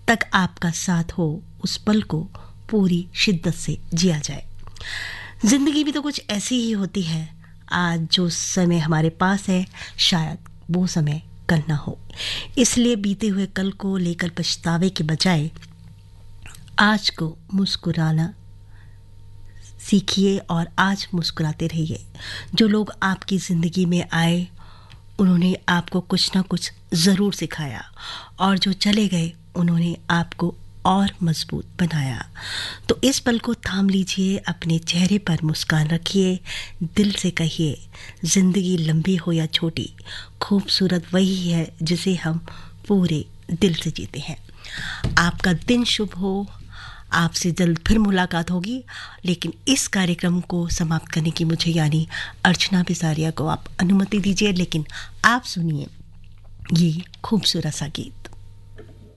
तक आपका साथ हो, उस पल को पूरी शिद्दत से जिया जाए। जिंदगी भी तो कुछ ऐसी ही होती है। आज जो समय हमारे पास है, शायद वो समय कल ना हो। इसलिए बीते हुए कल को लेकर पछतावे के बजाय आज को मुस्कुराना सीखिए और आज मुस्कुराते रहिए। जो लोग आपकी ज़िंदगी में आए, उन्होंने आपको कुछ ना कुछ ज़रूर सिखाया, और जो चले गए उन्होंने आपको और मजबूत बनाया। तो इस पल को थाम लीजिए, अपने चेहरे पर मुस्कान रखिए, दिल से कहिए, ज़िंदगी लंबी हो या छोटी, खूबसूरत वही है जिसे हम पूरे दिल से जीते हैं। आपका दिन शुभ हो। आपसे जल्द फिर मुलाकात होगी, लेकिन इस कार्यक्रम को समाप्त करने की मुझे यानी अर्चना बिसारिया को आप अनुमति दीजिए। लेकिन आप सुनिए ये खूबसूरत सा गीत।